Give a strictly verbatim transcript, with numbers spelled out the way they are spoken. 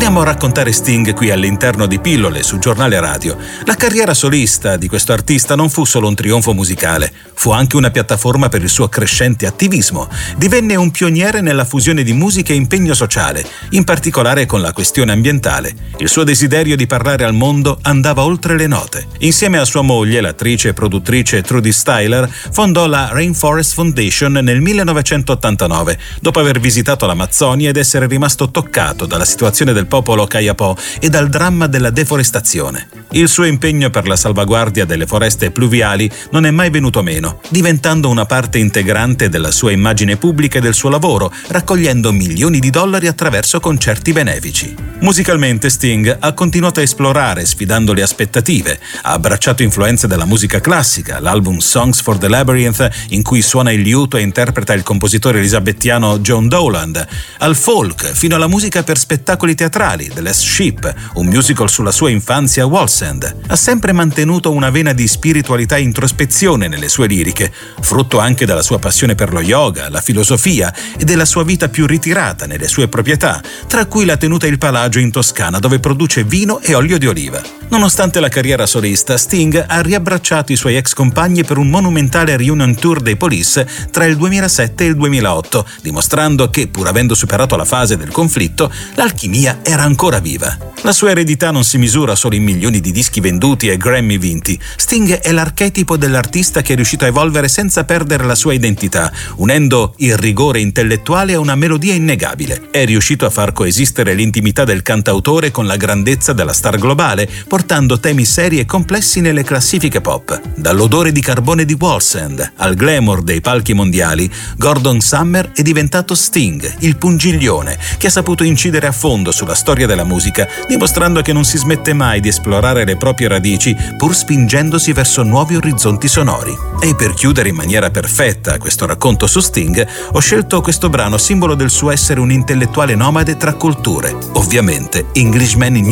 Torniamo a raccontare Sting qui all'interno di Pillole su Giornale Radio. La carriera solista di questo artista non fu solo un trionfo musicale, fu anche una piattaforma per il suo crescente attivismo. Divenne un pioniere nella fusione di musica e impegno sociale, in particolare con la questione ambientale. Il suo desiderio di parlare al mondo andava oltre le note. Insieme a sua moglie, l'attrice e produttrice Trudy Styler, fondò la Rainforest Foundation nel millenovecentottantanove, dopo aver visitato l'Amazzonia ed essere rimasto toccato dalla situazione del popolo Kayapó e dal dramma della deforestazione. Il suo impegno per la salvaguardia delle foreste pluviali non è mai venuto meno, diventando una parte integrante della sua immagine pubblica e del suo lavoro, raccogliendo milioni di dollari attraverso concerti benefici. Musicalmente Sting ha continuato a esplorare sfidando le aspettative, ha abbracciato influenze della musica classica, l'album Songs for the Labyrinth in cui suona il liuto e interpreta il compositore elisabettiano John Dowland, al folk fino alla musica per spettacoli teatrali, The Last Ship, un musical sulla sua infanzia a Wallsend. Ha sempre mantenuto una vena di spiritualità e introspezione nelle sue liriche, frutto anche della sua passione per lo yoga, la filosofia e della sua vita più ritirata nelle sue proprietà, tra cui la tenuta Il Palagio in Toscana, dove produce vino e olio di oliva. Nonostante la carriera solista, Sting ha riabbracciato i suoi ex compagni per un monumentale reunion tour dei Police tra il duemilasette e il duemilaotto, dimostrando che, pur avendo superato la fase del conflitto, l'alchimia era ancora viva. La sua eredità non si misura solo in milioni di dischi venduti e Grammy vinti. Sting è l'archetipo dell'artista che è riuscito a evolvere senza perdere la sua identità, unendo il rigore intellettuale a una melodia innegabile. È riuscito a far coesistere l'intimità del cantautore con la grandezza della star globale, portando temi seri e complessi nelle classifiche pop. Dall'odore di carbone di Wallsend al glamour dei palchi mondiali, Gordon Summer è diventato Sting, il pungiglione, che ha saputo incidere a fondo sulla storia della musica, dimostrando che non si smette mai di esplorare le proprie radici pur spingendosi verso nuovi orizzonti sonori. E per chiudere in maniera perfetta questo racconto su Sting, ho scelto questo brano simbolo del suo essere un intellettuale nomade tra culture, ovviamente Englishman in